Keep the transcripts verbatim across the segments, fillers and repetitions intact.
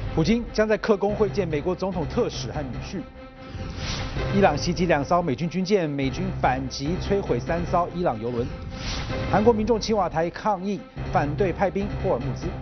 普京将在克宫会见美国总统特使和女婿。伊朗袭击两艘美军军舰，美军反击摧毁三艘伊朗油轮。韩国民众青瓦台抗议，反对派兵霍尔木兹。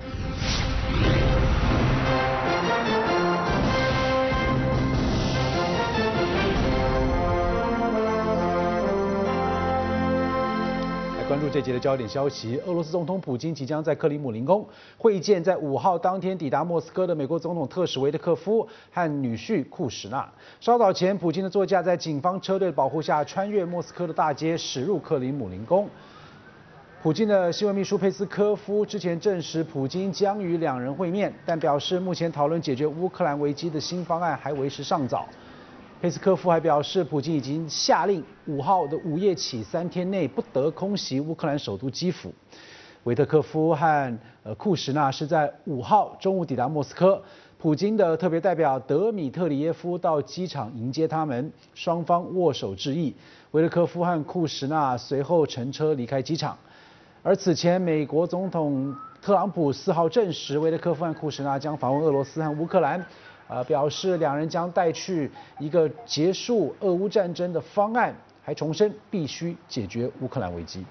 关注这节的焦点消息，俄罗斯总统普京即将在克里姆林宫会见在五号当天抵达莫斯科的美国总统特使维特科夫和女婿库什纳。稍早前，普京的座驾在警方车队保护下穿越莫斯科的大街，驶入克里姆林宫。普京的新闻秘书佩斯科夫之前证实，普京将与两人会面，但表示目前讨论解决乌克兰危机的新方案还为时尚早。佩斯科夫还表示，普京已经下令五号的午夜起三天内不得空袭乌克兰首都基辅。维特科夫和呃库什纳是在五号中午抵达莫斯科，普京的特别代表德米特里耶夫到机场迎接他们，双方握手致意。维特科夫和库什纳随后乘车离开机场。而此前，美国总统特朗普四号证实，维特科夫和库什纳将访问俄罗斯和乌克兰。呃，表示两人将带去一个结束俄乌战争的方案，还重申必须解决乌克兰危机。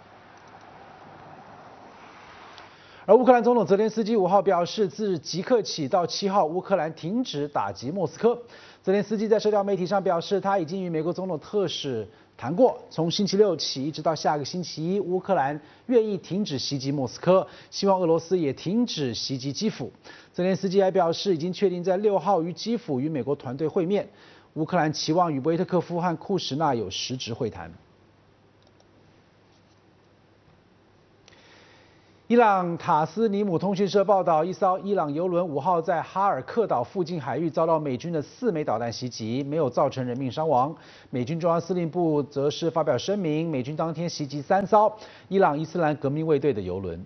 而乌克兰总统泽连斯基五号表示，自即刻起到七号，乌克兰停止打击莫斯科。泽连斯基在社交媒体上表示，他已经与美国总统特使谈过，从星期六起一直到下个星期一，乌克兰愿意停止袭击莫斯科，希望俄罗斯也停止袭击基辅。泽连斯基还表示，已经确定在六号于基辅与美国团队会面，乌克兰期望与维特科夫和库什纳有实质会谈。伊朗塔斯尼姆通讯社报道，一艘伊朗油轮五号在哈尔克岛附近海域遭到美军的四枚导弹袭击，没有造成人命伤亡。美军中央司令部则是发表声明，美军当天袭击三艘伊朗伊斯兰革命卫队的油轮。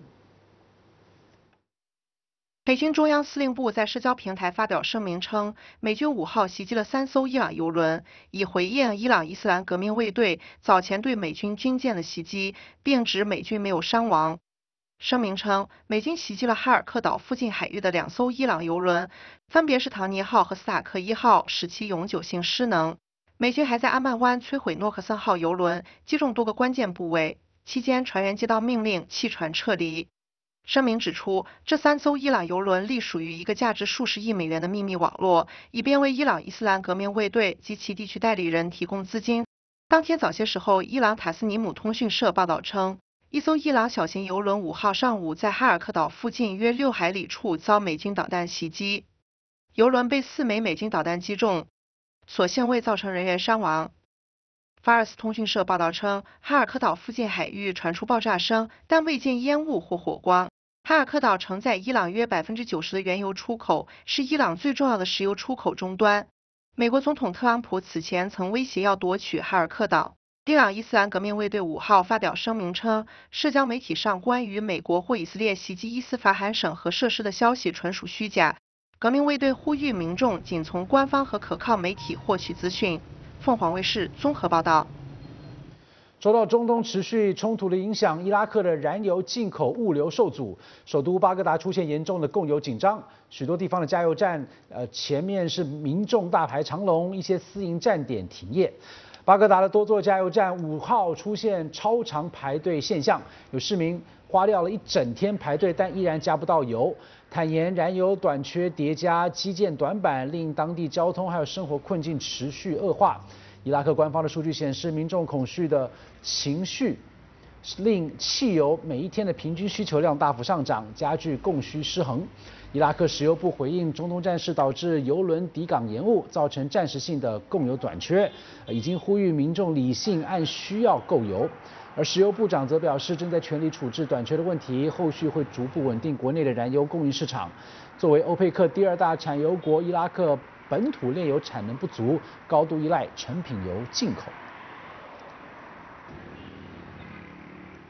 美军中央司令部在社交平台发表声明称，美军五号袭击了三艘伊朗油轮，以回应伊朗伊斯兰革命卫队早前对美军军舰的袭击，并指美军没有伤亡。声明称，美军袭击了哈尔克岛附近海域的两艘伊朗油轮，分别是唐尼号和斯塔克一号，使其永久性失能。美军还在阿曼湾摧毁诺克森号油轮，击中多个关键部位。期间，船员接到命令弃船撤离。声明指出，这三艘伊朗油轮隶属于一个价值数十亿美元的秘密网络，以便为伊朗伊斯兰革命卫队及其地区代理人提供资金。当天早些时候，伊朗塔斯尼姆通讯社报道称，一艘伊朗小型油轮五号上午在哈尔克岛附近约六海里处遭美军导弹袭击，油轮被四枚美军导弹击中，所幸未造成人员伤亡。法尔斯通讯社报道称，哈尔克岛附近海域传出爆炸声，但未见烟雾或火光。哈尔克岛承载伊朗约百分之九十的原油出口，是伊朗最重要的石油出口终端。美国总统特朗普此前曾威胁要夺取哈尔克岛。伊朗伊斯兰革命卫队五号发表声明称，社交媒体上关于美国或以色列袭击伊斯法罕省核设施的消息纯属虚假。革命卫队呼吁民众仅从官方和可靠媒体获取资讯。凤凰卫视综合报道。 受到中东持续冲突的影响，伊拉克的燃油进口物流受阻，首都巴格达出现严重的供油紧张，许多地方的加油站，呃，前面是民众大排长龙，一些私营站点停业。巴格达的多座加油站五号出现超长排队现象，有市民花掉了一整天排队，但依然加不到油。坦言燃油短缺叠加基建短板，令当地交通还有生活困境持续恶化。伊拉克官方的数据显示，民众恐惧的情绪令汽油每一天的平均需求量大幅上涨，加剧供需失衡。伊拉克石油部回应中东战事导致油轮抵港延误，造成暂时性的供油短缺，已经呼吁民众理性按需要购油。而石油部长则表示，正在全力处置短缺的问题，后续会逐步稳定国内的燃油供应市场。作为欧佩克第二大产油国，伊拉克本土炼油产能不足，高度依赖成品油进口。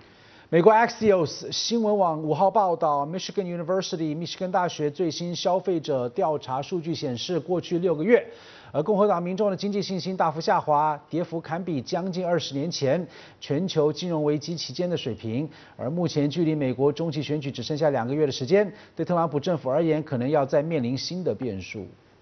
美国 Axios 新闻网五号报道 ，Michigan University 密歇根大学最新消费者调查数据显示，过去六个月，而共和党民众的经济信心大幅下滑，跌幅堪比将近二十年前全球金融危机期间的水平。而目前距离美国中期选举只剩下两个月的时间，对特朗普政府而言，可能要再面临新的变数。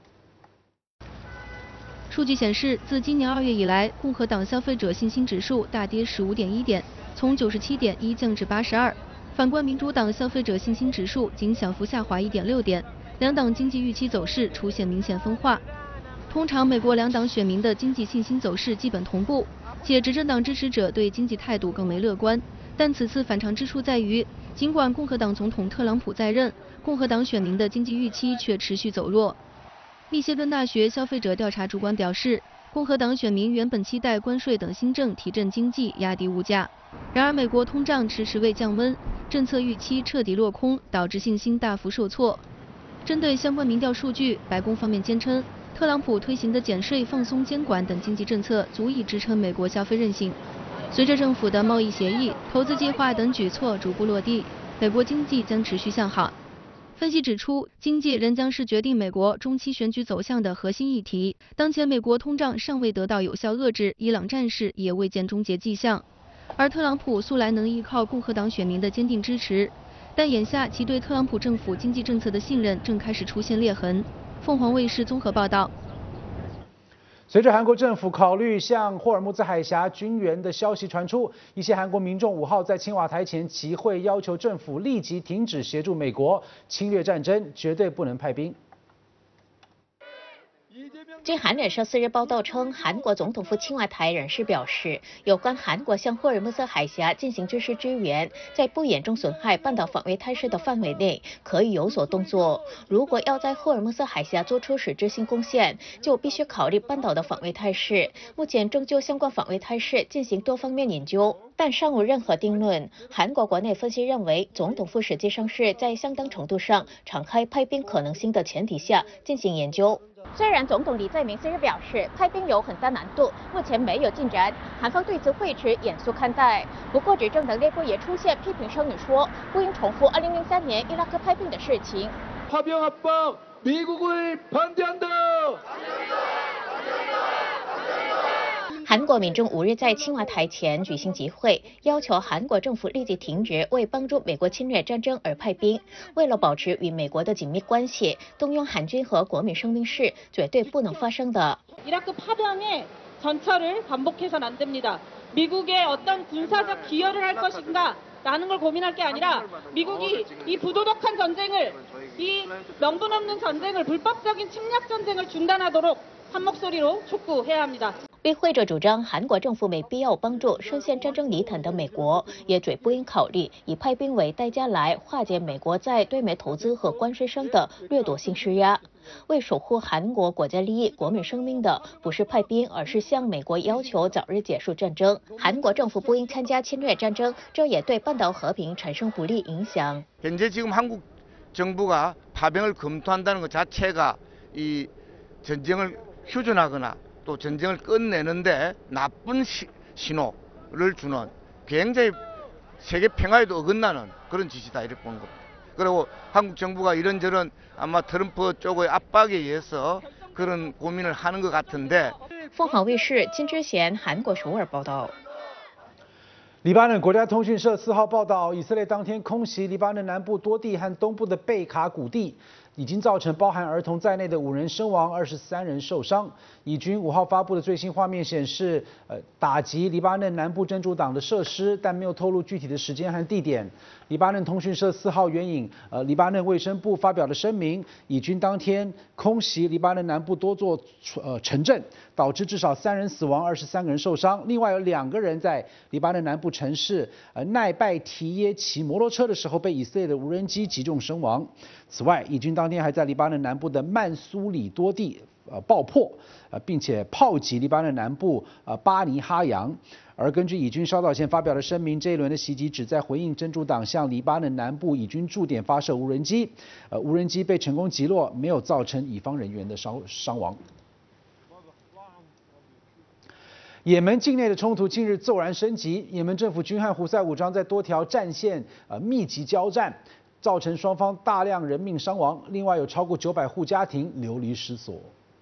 数据显示，自今年二月以来，共和党消费者信心指数大跌十五点一点。 从九十七点一降至八十二，反观民主党消费者信心指数仅小幅下滑一点六点，两党经济预期走势出现明显分化。通常，美国两党选民的经济信心走势基本同步，且执政党支持者对经济态度更为乐观。但此次反常之处在于，尽管共和党总统特朗普在任，共和党选民的经济预期却持续走弱。密歇根大学消费者调查主管表示，共和党选民原本期待关税等新政提振经济、压低物价。 然而，美国通胀迟迟未降温，政策预期彻底落空，导致信心大幅受挫。针对相关民调数据，白宫方面坚称，特朗普推行的减税、放松监管等经济政策足以支撑美国消费韧性。随着政府的贸易协议、投资计划等举措逐步落地，美国经济将持续向好。分析指出，经济仍将是决定美国中期选举走向的核心议题。当前美国通胀尚未得到有效遏制，伊朗战事也未见终结迹象。 而特朗普素来能依靠共和党选民的坚定支持，但眼下其对特朗普政府经济政策的信任正开始出现裂痕。凤凰卫视综合报道。 随着韩国政府考虑向霍尔木兹海峡军援的消息传出，一些韩国民众五号在青瓦台前集会，要求政府立即停止协助美国侵略战争，绝对不能派兵。 据韩联社四日报道称，韩国总统府青瓦台人士表示，有关韩国向霍尔木兹海峡进行军事支援，在不严重损害半岛防卫态势的范围内，可以有所动作。如果要在霍尔木兹海峡做出实质性贡献，就必须考虑半岛的防卫态势。目前正就相关防卫态势进行多方面研究，但尚无任何定论。韩国国内分析认为，总统府实际上是在相当程度上敞开派兵可能性的前提下进行研究。 虽然总统李在明四日表示派兵有很大难度，目前没有进展，韩方对此会持严肃看待。不过，执政党内部也出现批评声音，说不应重复二零零三年伊拉克派兵的事情。 파병합박미국을반대한다 韩国民众五日在青瓦台前举行集会，要求韩国政府立即停止为帮助美国侵略战争而派兵。为了保持与美国的紧密关系，动用韩军和国民生命是绝对不能发生的。 이라크 파병의 전철을 반복해서는 안 됩니다. 미국의 어떤 군사적 기여를 할 것인가라는 걸 고민할 게 아니라 미국이 이 부도덕한 전쟁을, 이 명분 없는 전쟁을, 불법적인 침략 전쟁을 중단하도록 한 목소리로 촉구해야 합니다. 与会者主张，韩国政府没必要帮助深陷战争泥潭的美国，也绝不应考虑以派兵为代价来化解美国在对美投资和关税上的掠夺性施压。为守护韩国国家利益、国民生命的不是派兵，而是向美国要求早日结束战争。韩国政府不应参加侵略战争，这也对半岛和平产生不利影响。 현재 지금 한국 정부가 파병을 검토한다는 것 자체가 이 전쟁을 휴전하거나 또 전쟁을 끝내는데 나쁜 시, 신호를 주는 굉장히 세계 평화에도 어긋나는 그런 짓이다 이렇게 보는 겁니다. 그리고 한국 정부가 이런저런 아마 트럼프 쪽의 압박에 의해서 그런 고민을 하는 것 같은데. 凤凰卫视金智贤韩国首尔报道。 黎巴嫩国家通讯社四号报道，以色列当天空袭黎巴嫩南部多地和东部的贝卡谷地，已经造成包含儿童在内的五人身亡，二十三人受伤。以军五号发布的最新画面显示，呃，打击黎巴嫩南部真主党的设施，但没有透露具体的时间和地点。黎巴嫩通讯社四号援引呃黎巴嫩卫生部发表的声明，以军当天空袭黎巴嫩南部多座呃城镇，导致至少三人死亡，二十三个人受伤。另外有两个人在黎巴嫩南部城市呃奈拜提耶骑摩托车的时候被以色列的无人机击中身亡。此外，以军当天还在黎巴嫩南部的曼苏里多地呃爆破，呃并且炮击黎巴嫩南部呃巴尼哈扬。而根据以军稍早前发表的声明，这一轮的袭击旨在回应真主党向黎巴嫩南部以军驻点发射无人机，呃无人机被成功击落，没有造成以方人员的伤伤亡。 也门境内的冲突近日骤然升级，也门政府军和胡塞武装在多条战线呃密集交战，造成双方大量人命伤亡，另外有超过九百户家庭流离失所。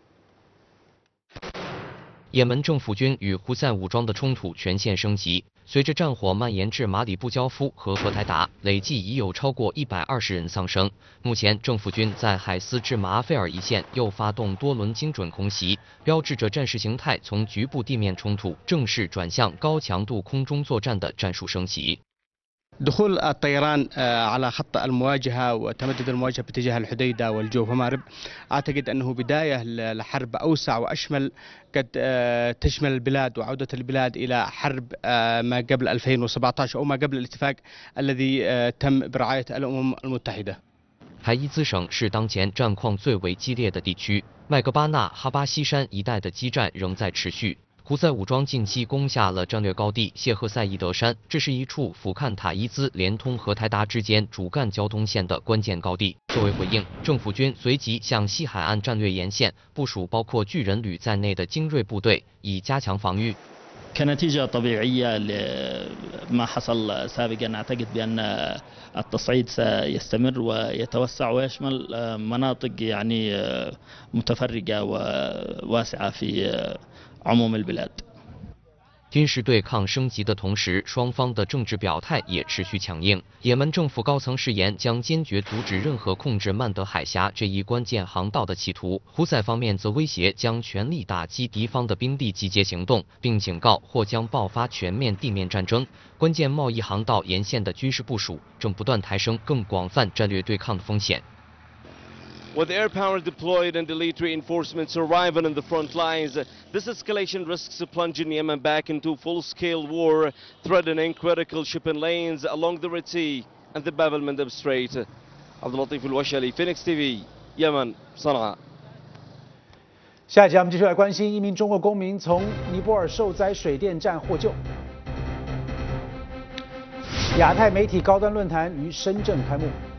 也门政府军与胡塞武装的冲突全线升级，随着战火蔓延至马里布焦夫和荷台达，累计已有超过一百二十人丧生。目前，政府军在海斯至马阿费尔一线又发动多轮精准空袭，标志着战事形态从局部地面冲突正式转向高强度空中作战的战术升级。 دخول الطيران على خط المواجهة وتمدد المواجهة باتجاه الحديدة والجوف ومأرب أعتقد أنه بداية لحرب أوسع وأشمل قد تشمل البلاد وعودة البلاد إلى حرب ما قبل ألفين وسبعة عشر أو ما قبل الاتفاق الذي تم برعاية الأمم المتحدة. 海伊兹省是当前战况最为激烈的地区，麦格巴纳哈巴西山一带的激战仍在持续。 胡塞武装近期攻下了战略高地谢赫塞伊德山，这是一处俯瞰塔伊兹连通荷台达之间主干交通线的关键高地。作为回应，政府军随即向西海岸战略沿线部署包括巨人旅在内的精锐部队，以加强防御。 كنتيجة طبيعية لما حصل سابقا أعتقد بأن التصعيد سيستمر ويتوسع ويشمل مناطق يعني متفرقة وواسعة في عموم البلاد. 军事对抗升级的同时，双方的政治表态也持续强硬。也门政府高层誓言将坚决阻止任何控制曼德海峡这一关键航道的企图。胡塞方面则威胁将全力打击敌方的兵力集结行动，并警告或将爆发全面地面战争。关键贸易航道沿线的军事部署正不断抬升更广泛战略对抗的风险。 With air power deployed and elite reinforcements arriving on the front lines, this escalation risks plunging Yemen back into full-scale war, threatening critical shipping lanes along the Red Sea and the Bab el-Mandeb Strait. عبد اللطيف الوشلي, Phoenix T V, Yemen, صنعاء. 下一集我们继续来关心一名中国公民从尼泊尔受灾水电站获救。亚太媒体高端论坛于深圳开幕。